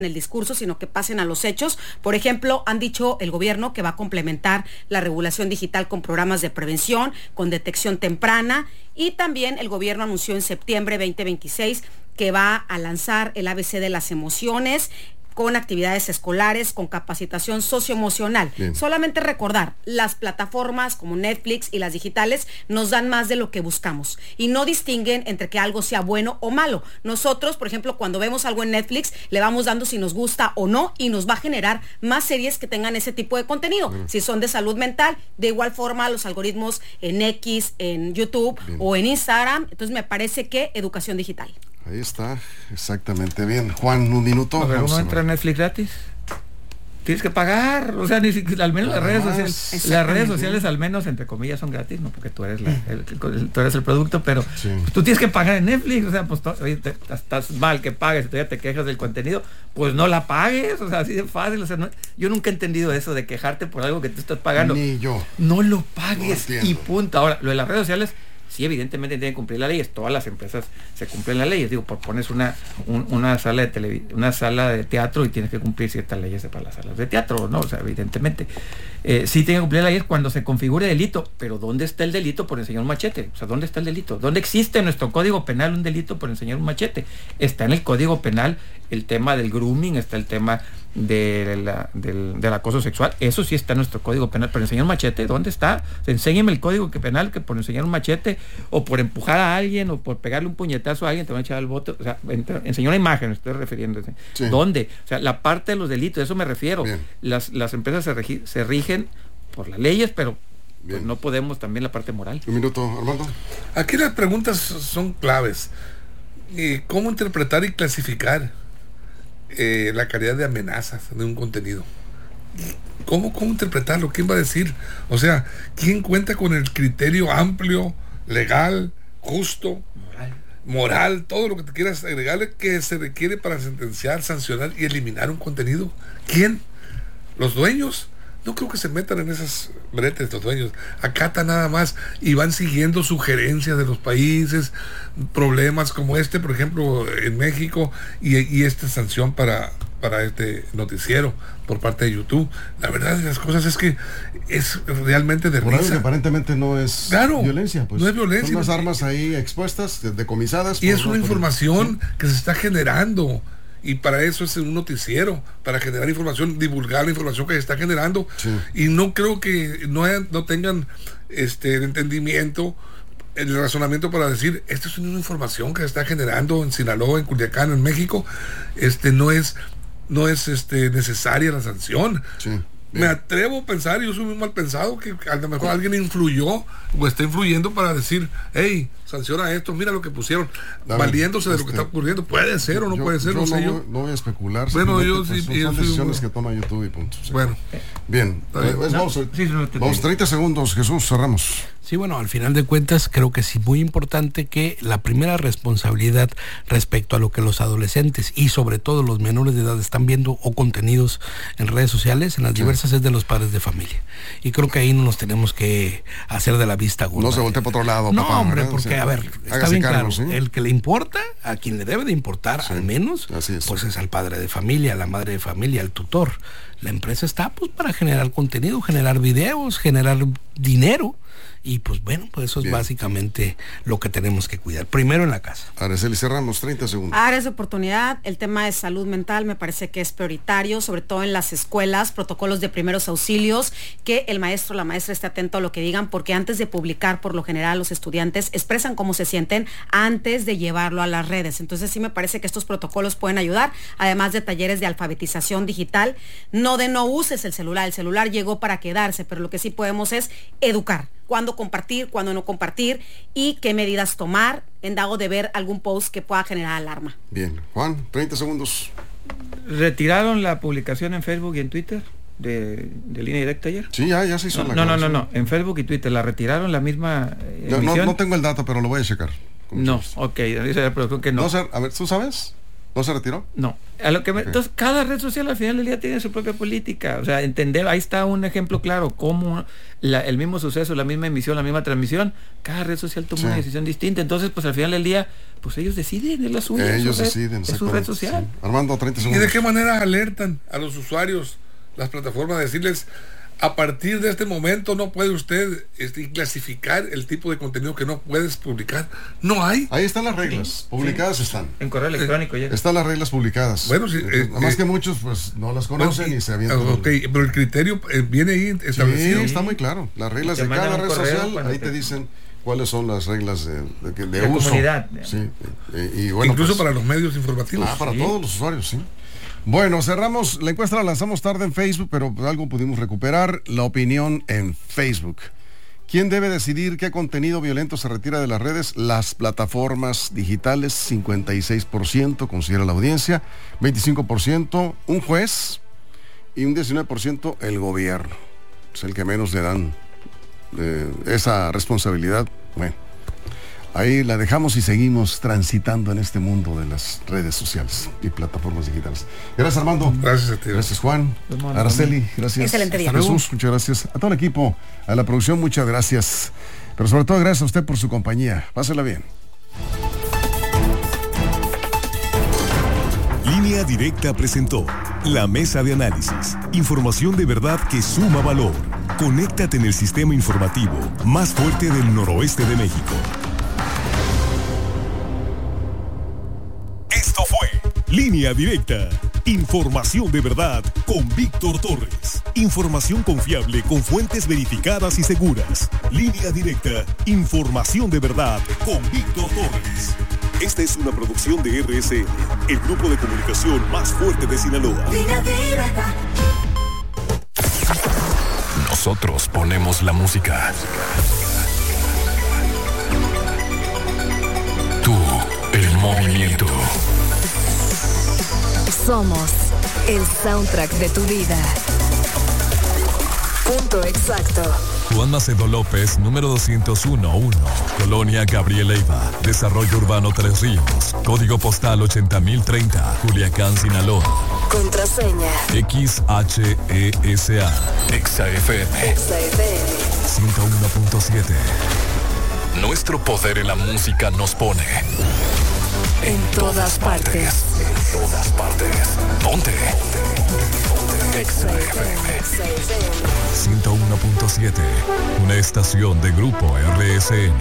en el discurso, sino que pasen a los hechos. Por ejemplo, han dicho el gobierno que va a complementar la regulación digital con programas de prevención, con detección temprana, y también el gobierno anunció en septiembre 2026 que va a lanzar el ABC de las emociones, con actividades escolares, con capacitación socioemocional. Bien. Solamente recordar, las plataformas como Netflix y las digitales nos dan más de lo que buscamos y no distinguen entre que algo sea bueno o malo. Nosotros, por ejemplo, cuando vemos algo en Netflix, le vamos dando si nos gusta o no y nos va a generar más series que tengan ese tipo de contenido. Bien. Si son de salud mental, de igual forma los algoritmos en X, en YouTube Bien. O en Instagram. Entonces me parece que educación digital. Ahí está, exactamente. Bien, Juan, un minuto. Pero uno entra a Netflix gratis. Tienes que pagar, o sea, ni siquiera, al menos las redes sociales al menos, entre comillas, son gratis, no porque tú eres tú eres el producto, pero sí. Tú tienes que pagar en Netflix, o sea, pues oye, estás mal que pagues, todavía te quejas del contenido, pues no la pagues, o sea, así de fácil, o sea, no, yo nunca he entendido eso de quejarte por algo que tú estás pagando. Ni yo. No lo pagues y punto. Ahora, lo de las redes sociales, sí, evidentemente tienen que cumplir las leyes. Todas las empresas se cumplen las leyes. Digo, pones una sala de una sala de teatro y tienes que cumplir ciertas leyes para las salas de teatro, ¿no? O sea, evidentemente. Sí tienen que cumplir las leyes cuando se configure delito. Pero ¿dónde está el delito por enseñar un machete? O sea, ¿dónde está el delito? ¿Dónde existe en nuestro Código Penal un delito por enseñar un machete? Está en el Código Penal el tema del grooming, está el tema del acoso sexual, eso sí está en nuestro Código Penal, pero enseñar un machete, ¿dónde está? Enséñeme el Código Penal que por enseñar un machete o por empujar a alguien o por pegarle un puñetazo a alguien te van a echar al bote, o sea, enseñar una imagen, estoy refiriéndose. Sí. ¿Dónde? O sea, la parte de los delitos, a eso me refiero. Las empresas se rigen por las leyes, pero pues no podemos también la parte moral. Un minuto, Armando. Aquí las preguntas son claves. ¿Cómo interpretar y clasificar la calidad de amenazas de un contenido? ¿Cómo interpretarlo? ¿Quién va a decir? O sea, ¿quién cuenta con el criterio amplio, legal, justo, moral, todo lo que te quieras agregarle que se requiere para sentenciar, sancionar y eliminar un contenido? ¿Quién? ¿Los dueños? No creo que se metan en esas bretes los dueños. Acatan nada más y van siguiendo sugerencias de los países, problemas como este, por ejemplo, en México, y esta sanción para este noticiero por parte de YouTube. La verdad de las cosas es que es realmente de por risa. Algo que aparentemente no es violencia, pues. No es violencia. Son unas armas ahí expuestas, decomisadas. Y es una información que se está generando. Y para eso es un noticiero, para generar información, divulgar la información que se está generando. Sí. Y no creo que no tengan el entendimiento, el razonamiento para decir, esto es una información que se está generando en Sinaloa, en Culiacán, en México. No es necesaria la sanción. Sí. Me atrevo a pensar, yo soy muy mal pensado, que a lo mejor alguien influyó o está influyendo para decir, hey, sanciona esto, mira lo que pusieron, valiéndose de lo que está ocurriendo. Puede ser o no puede ser, no sé yo. No voy a especular. Bueno, yo pues, sí. Son decisiones que toma YouTube y punto. Sí. Bueno. Bien. Vamos 30 segundos, Jesús, cerramos. Sí, bueno, al final de cuentas creo que sí muy importante que la primera responsabilidad respecto a lo que los adolescentes y sobre todo los menores de edad están viendo o contenidos en redes sociales, en las diversas, es de los padres de familia. Y creo que ahí no nos tenemos que hacer de la vista gorda. No se voltee para otro lado, no, papá. No, hombre, porque, a ver, está bien claro, ¿sí? El que le importa, a quien le debe de importar, al menos, pues es al padre de familia, a la madre de familia, al tutor. La empresa está pues para generar contenido, generar videos, generar dinero. Y pues bueno, pues eso es básicamente lo que tenemos que cuidar. Primero en la casa. Araceli, cerramos 30 segundos. Áreas de oportunidad, el tema de salud mental me parece que es prioritario, sobre todo en las escuelas, protocolos de primeros auxilios, que el maestro o la maestra esté atento a lo que digan, porque antes de publicar, por lo general, los estudiantes expresan cómo se sienten antes de llevarlo a las redes. Entonces sí me parece que estos protocolos pueden ayudar, además de talleres de alfabetización digital, no uses el celular llegó para quedarse, pero lo que sí podemos es educar. Cuándo compartir, cuándo no compartir y qué medidas tomar en dado de ver algún post que pueda generar alarma. Bien, Juan, 30 segundos. ¿Retiraron la publicación en Facebook y en Twitter de Línea Directa ayer? Sí, ya se hizo No, en Facebook y Twitter la retiraron la misma emisión. No tengo el dato, pero lo voy a checar. No, ok, dice la producción que no. A ver, ¿tú sabes? ¿No se retiró? No, Entonces, cada red social al final del día tiene su propia política. O sea, entender, ahí está un ejemplo claro, cómo el mismo suceso, la misma emisión, la misma transmisión, cada red social toma una decisión distinta. Entonces, pues al final del día, pues ellos deciden, es la suya. Ellos deciden. Es su red social. Sí. Armando, 30 segundos. ¿Y de qué manera alertan a los usuarios, las plataformas, a decirles, a partir de este momento no puede usted clasificar el tipo de contenido que no puedes publicar? No hay. Ahí están las reglas, publicadas están. En correo electrónico ya. Están las reglas publicadas. Bueno, sí. Además que muchos pues no las conocen y se avientan. Ok, pero el criterio viene ahí establecido. Sí, está muy claro. Las reglas de cada red social, ahí te dicen cuáles son las reglas de uso. Comunidad. Sí. Y bueno, incluso pues, para los medios informativos. Para todos los usuarios, sí. Bueno, cerramos, la encuesta la lanzamos tarde en Facebook, pero algo pudimos recuperar, la opinión en Facebook. ¿Quién debe decidir qué contenido violento se retira de las redes? Las plataformas digitales, 56% considera la audiencia, 25% un juez y un 19% el gobierno. Es el que menos le dan esa responsabilidad. Bueno, ahí la dejamos y seguimos transitando en este mundo de las redes sociales y plataformas digitales. Gracias, Armando. Gracias a ti. Gracias, Juan. Araceli, gracias. Excelente día. Jesús, muchas gracias. A todo el equipo, a la producción, muchas gracias. Pero sobre todo, gracias a usted por su compañía. Pásela bien. Línea Directa presentó La Mesa de Análisis. Información de verdad que suma valor. Conéctate en el sistema informativo más fuerte del noroeste de México. Esto fue Línea Directa. Información de verdad con Víctor Torres. Información confiable con fuentes verificadas y seguras. Línea Directa. Información de verdad con Víctor Torres. Esta es una producción de RSN, el grupo de comunicación más fuerte de Sinaloa. Línea Directa. Nosotros ponemos la música. Tú, el movimiento. Somos el soundtrack de tu vida. Punto exacto. Juan Macedo López, número 201-1, Colonia Gabriel Leiva, Desarrollo Urbano Tres Ríos, Código Postal 80030, Culiacán, Sinaloa. Contraseña XHESA. XFM 101.7. Nuestro poder en la música nos pone en todas partes. En todas partes. Ponte. XFM 101.7. Una estación de Grupo RSN.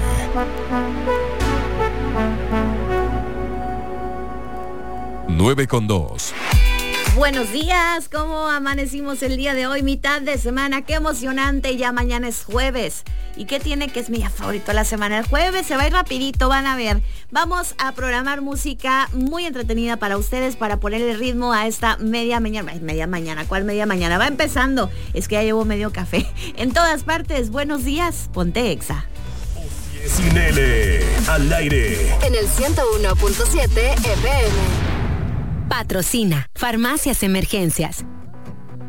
Nueve con 2. Buenos días, ¿cómo amanecimos el día de hoy? Mitad de semana, qué emocionante, ya mañana es jueves. ¿Y qué tiene que es mi día favorito de la semana? El jueves se va a ir rapidito, van a ver. Vamos a programar música muy entretenida para ustedes, para ponerle ritmo a esta media mañana. ¿Cuál media mañana? Va empezando, es que ya llevo medio café. En todas partes, buenos días, ponte Exa. Sin L, al aire. En el 101.7 FM. Patrocina Farmacias Emergencias.